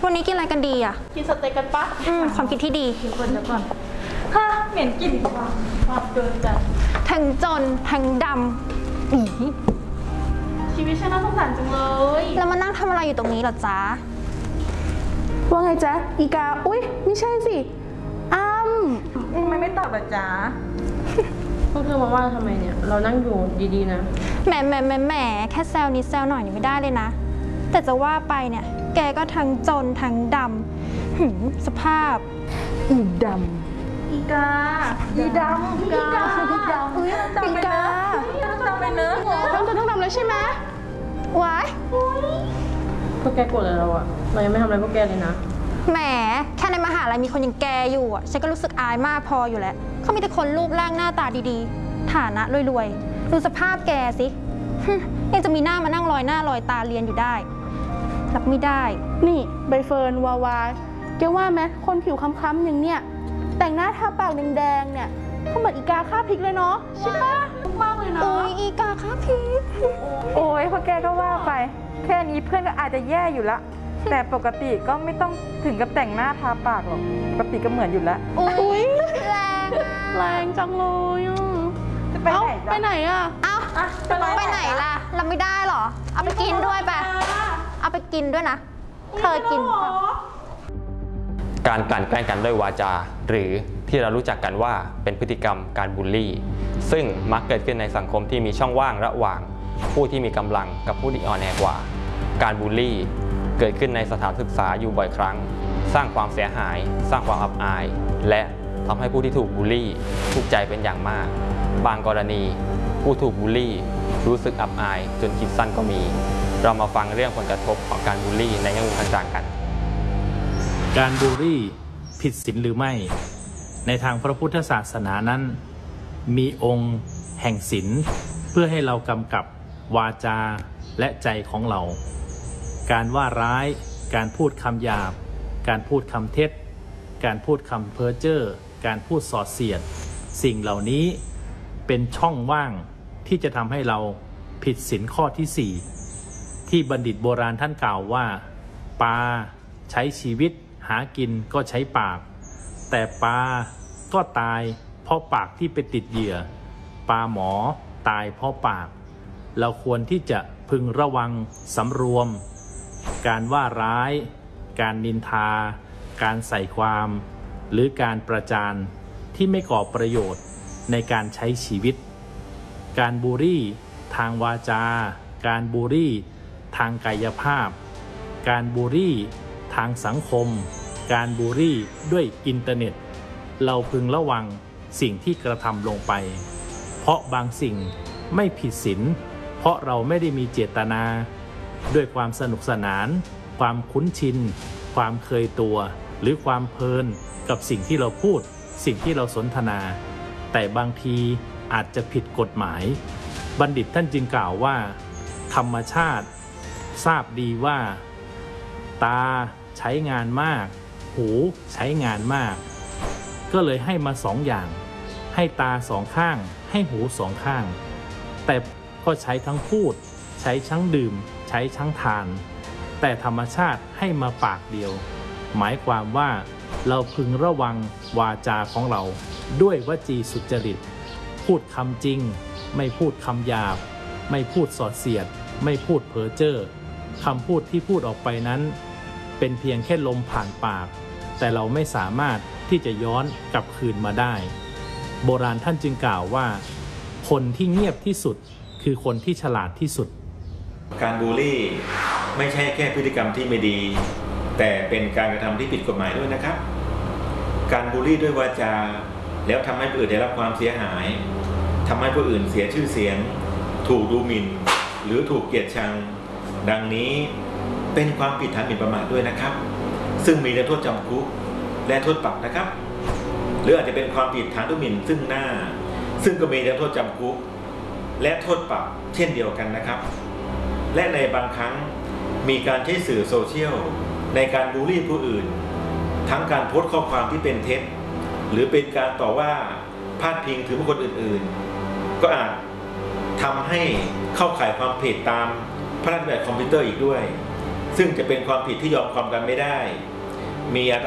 วันนี้กินอะไรกันดีอ่ะกินสเต็กกันปะความคิดที่ดีกินคนเดียวก่อนเหม็นกลิ่นความเกินจัดทั้งจนทั้งดำชีวิตฉันน่าสงสารจังเลยแล้วมานั่งทำอะไรอยู่ตรงนี้เหรอจ๊ะว่าไงจ๊ะอีกาอุ๊ยไม่ใช่สิไม่ตอบแบบจ๊ะพวกเธอมาว่าทำไมเนี่ยเรานั่งอยู่ดีๆนะแหมแค่แซวนิดแซวหน่อยนี่ไม่ได้เลยนะแต่จะว่าไปเนี่ยแกก็ทั้งจนทั้งดำสภาพอีดำอีกาอีดำอีกาอุ๊ยจำไปเนอะทั้งจนทั้งดำเลยใช่ไหมว้ายพวกแกโกรธอะไรเราอะเรายังไม่ทำอะไรพวกแกเลยนะแหมแค่ในมหาลัยมีคนอย่างแกอยู่อ่ะฉันก็รู้สึกอายมากพออยู่แล้วเขามีแต่คนรูปร่างหน้าตาดีๆฐานะรวยๆดูสภาพแกสิยังจะมีหน้ามานั่งลอยหน้าลอยตาเรียนอยู่ได้รับไม่ได้นี่ใบเฟิร์นวาวาแกว่าไหมคนผิวค้ำๆอย่างเนี้ยแต่งหน้าทาปากแดงๆเนี่ยเขาเหมือนอีกาฆ่าพริกเลยเนาะใช่ปะมากเลยเนาะอีกาฆ่าพริกโอ้ยพอแกก็ว่าไปแค่นี้เพื่อนก็อาจจะแย่อยู่ละแต่ปกติก็ไม่ต้องถึงกับแต่งหน้าทาปากหรอกปกติก็เหมือนอยู่แล้วอุ้ยแรงจังเลยจะไปไหนไปไหนอ่ะไปไหนล่ะเราไม่ได้หรอเอาไปกินด้วยไปเอาไปกินด้วยนะเคยกินการกลั่นแกล้งกันด้วยวาจาหรือที่เรารู้จักกันว่าเป็นพฤติกรรมการบูลลี่ซึ่งมักเกิดขึ้นในสังคมที่มีช่องว่างระหว่างผู้ที่มีกำลังกับผู้ที่อ่อนแอกว่าการบูลลี่เกิดขึ้นในสถานศึกษาอยู่บ่อยครั้งสร้างความเสียหายสร้างความอับอายและทำให้ผู้ที่ถูกบูลลี่ทุกข์ใจเป็นอย่างมากบางกรณีผู้ถูกบูลลี่รู้สึกอับอายจนคิดสั้นก็มีเรามาฟังเรื่องผลกระทบของการบูลลี่ในแง่มุมต่างๆกันการบูลลี่ผิดศีลหรือไม่ในทางพระพุทธศาสนานั้นมีองค์แห่งศีลเพื่อให้เรากำกับวาจาและใจของเราการว่าร้ายการพูดคำหยาบการพูดคำเท็จการพูดคำเพ้อเจ้อการพูดส่อเสียดสิ่งเหล่านี้เป็นช่องว่างที่จะทำให้เราผิดศีลข้อที่4ที่บัณฑิตโบราณท่านกล่าวว่าปลาใช้ชีวิตหากินก็ใช้ปากแต่ปลาก็ตายเพราะปากที่ไปติดเหยื่อปลาหมอตายเพราะปากเราควรที่จะพึงระวังสำรวมการว่าร้ายการนินทาการใส่ความหรือการประจานที่ไม่ก่อประโยชน์ในการใช้ชีวิตการบูลลี่ทางวาจาการบูลลี่ทางกายภาพการบูลลี่ทางสังคมการบูลลี่ด้วยอินเทอร์เน็ตเราพึงระวังสิ่งที่กระทำลงไปเพราะบางสิ่งไม่ผิดศีลเพราะเราไม่ได้มีเจตนาด้วยความสนุกสนานความคุ้นชินความเคยตัวหรือความเพลินกับสิ่งที่เราพูดสิ่งที่เราสนทนาแต่บางทีอาจจะผิดกฎหมายบัณฑิตท่านจึงกล่าวว่าธรรมชาติทราบดีว่าตาใช้งานมากหูใช้งานมากก็เลยให้มา2 อย่างให้ตา2 ข้างให้หู2 ข้างแต่ก็ใช้ทั้งพูดใช้ทั้งดื่มใช้ทั้งทานแต่ธรรมชาติให้มาปากเดียวหมายความว่าเราพึงระวังวาจาของเราด้วยวจีสุจริตพูดคำจริงไม่พูดคำหยาบไม่พูดส่อเสียดไม่พูดเพ้อเจ้อคำพูดที่พูดออกไปนั้นเป็นเพียงแค่ลมผ่านปากแต่เราไม่สามารถที่จะย้อนกลับคืนมาได้โบราณท่านจึงกล่าวว่าคนที่เงียบที่สุดคือคนที่ฉลาดที่สุดการบูลลี่ไม่ใช่แค่พฤติกรรมที่ไม่ดีแต่เป็นการกระทำที่ผิดกฎหมายด้วยนะครับการบูลลี่ด้วยวาจาแล้วทำให้ผู้อื่นได้รับความเสียหายทำให้ผู้อื่นเสียชื่อเสียงถูกดูหมิ่นหรือถูกเกลียดชังดังนี้เป็นความผิดฐานหมิ่นประมาทด้วยนะครับซึ่งมีโทษจำคุกและโทษปรับนะครับหรืออาจจะเป็นความผิดฐานดูหมิ่นซึ่งหน้าซึ่งก็มีโทษจำคุกและโทษปรับเช่นเดียวกันนะครับและในบางครั้งมีการใช้สื่อโซเชียลในการบูลลี่ผู้อื่นทั้งการโพสต์ข้อความที่เป็นเท็จหรือเป็นการต่อว่าพาดพิงถึงบุคคลอื่นๆก็อาจทำให้เข้าข่ายความผิดตามพระราชบัญญัติคอมพิวเตอร์อีกด้วยซึ่งจะเป็นความผิดที่ยอมความกันไม่ได้มีอัต